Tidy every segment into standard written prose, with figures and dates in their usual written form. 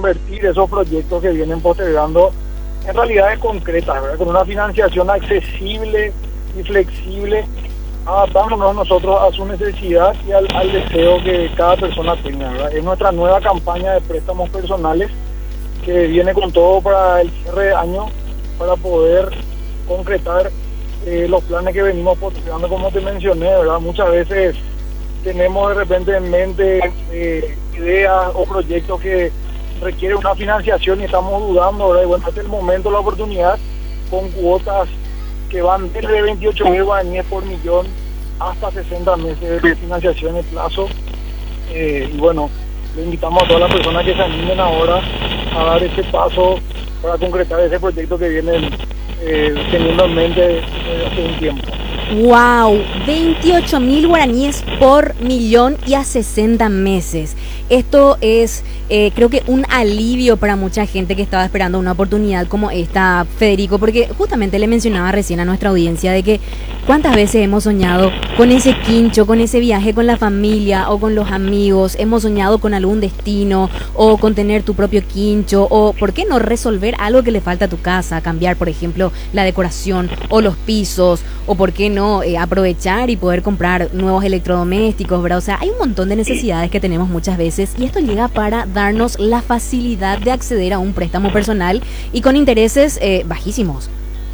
convertir esos proyectos que vienen postergando en realidades concretas, ¿verdad? Con una financiación accesible y flexible, adaptándonos nosotros a su necesidad y al deseo que cada persona tenga, ¿verdad? Es nuestra nueva campaña de préstamos personales que viene con todo para el cierre de año, para poder concretar los planes que venimos postergando, como te mencioné, ¿verdad? Muchas veces tenemos de repente en mente ideas o proyectos que requieren una financiación y estamos dudando, ¿verdad? Y bueno, este es el momento, la oportunidad, con cuotas que van desde 28.000 guaraníes por millón hasta 60 meses de financiación en plazo. Y bueno, le invitamos a todas las personas que se animen ahora a dar ese paso para concretar ese proyecto que vienen teniendo en mente desde hace un tiempo. ¡Wow! 28.000 guaraníes por millón y a 60 meses. Esto es, creo que un alivio para mucha gente que estaba esperando una oportunidad como esta, Federico, porque justamente le mencionaba recién a nuestra audiencia de que cuántas veces hemos soñado con ese quincho, con ese viaje con la familia o con los amigos, hemos soñado con algún destino o con tener tu propio quincho o, ¿por qué no resolver algo que le falta a tu casa? Cambiar, por ejemplo, la decoración o los pisos, o ¿por qué no aprovechar y poder comprar nuevos electrodomésticos, ¿verdad? O sea, hay un montón de necesidades que tenemos muchas veces y esto llega para darnos la facilidad de acceder a un préstamo personal y con intereses bajísimos.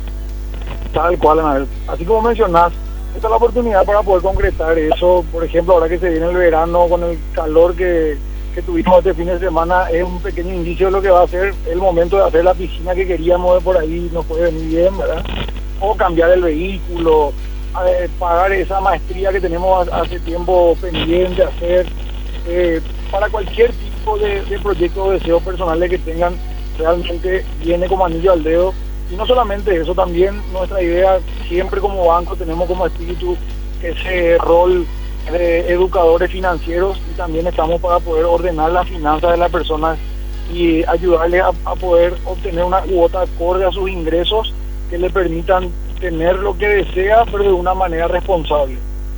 Tal cual, Anabel. Así como mencionás, esta es la oportunidad para poder concretar eso. Por ejemplo, ahora que se viene el verano, con el calor que tuvimos este fin de semana, es un pequeño indicio de lo que va a ser el momento de hacer la piscina que queríamos de por ahí, nos puede venir bien, ¿verdad? O cambiar el vehículo, pagar esa maestría que tenemos hace tiempo pendiente de hacer, para cualquier tipo de proyecto o deseo personales que tengan, realmente viene como anillo al dedo. Y no solamente eso, también nuestra idea, siempre como banco tenemos como espíritu ese rol de educadores financieros y también estamos para poder ordenar las finanzas de las personas y ayudarles a poder obtener una cuota acorde a sus ingresos que le permitan tener lo que desea, pero de una manera responsable.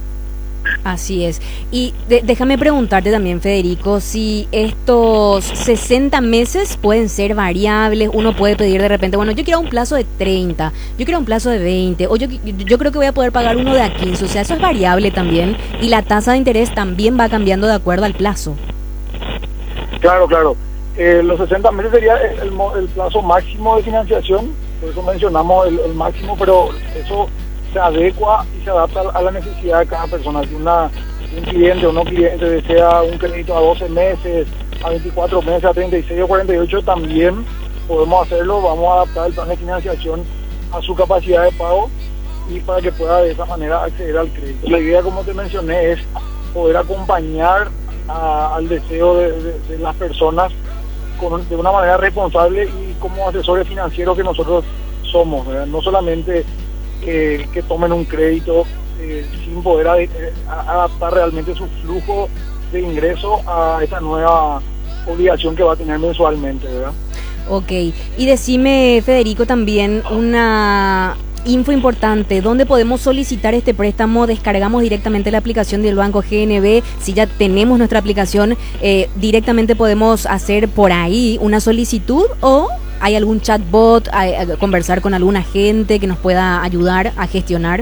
Así es. Y déjame preguntarte también, Federico, si estos 60 meses pueden ser variables. Uno puede pedir de repente, bueno, yo quiero un plazo de 30, yo quiero un plazo de 20, o yo creo que voy a poder pagar uno de a 15. O sea, eso es variable también y la tasa de interés también va cambiando de acuerdo al plazo. Claro. Los 60 meses sería el plazo máximo de financiación, por eso mencionamos el máximo, pero eso se adecua y se adapta a la necesidad de cada persona. Si un cliente o no cliente desea un crédito a 12 meses, a 24 meses, a 36 o 48, también podemos hacerlo. Vamos a adaptar el plan de financiación a su capacidad de pago y para que pueda de esa manera acceder al crédito. La idea, como te mencioné, es poder acompañar al deseo de las personas de una manera responsable y como asesores financieros que nosotros somos, ¿verdad? No solamente que tomen un crédito sin poder adaptar realmente su flujo de ingreso a esta nueva obligación que va a tener mensualmente, ¿verdad? Ok, y decime, Federico, también una info importante: ¿dónde podemos solicitar este préstamo? ¿Descargamos directamente la aplicación del Banco GNB? Si ya tenemos nuestra aplicación, ¿directamente podemos hacer por ahí una solicitud o hay algún chatbot, conversar con algún agente que nos pueda ayudar a gestionar?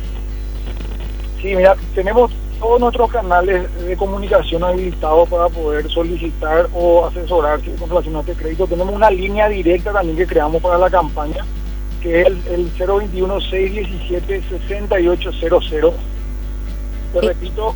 Sí, mira, tenemos todos nuestros canales de comunicación habilitados para poder solicitar o asesorarse con relación a este crédito. Tenemos una línea directa también que creamos para la campaña, que es el 021-617-6800. Te repito,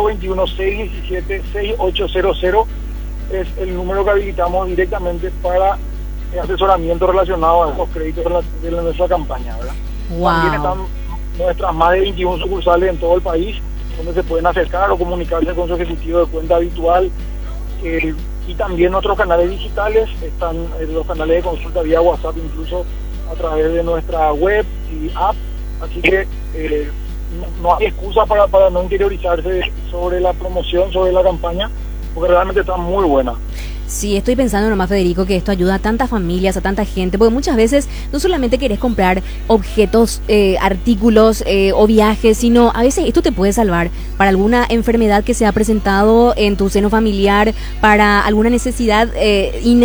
021-617-6800 es el número que habilitamos directamente para asesoramiento relacionado a esos créditos de nuestra campaña, ¿verdad? Wow. También están nuestras más de 21 sucursales en todo el país, donde se pueden acercar o comunicarse con su ejecutivo de cuenta habitual, y también nuestros canales digitales, están los canales de consulta vía WhatsApp, incluso a través de nuestra web y app, así que no hay excusa para no interiorizarse sobre la promoción, sobre la campaña, porque realmente está muy buena. Sí, estoy pensando nomás, Federico, que esto ayuda a tantas familias, a tanta gente, porque muchas veces no solamente querés comprar objetos, artículos o viajes, sino a veces esto te puede salvar para alguna enfermedad que se ha presentado en tu seno familiar, para alguna necesidad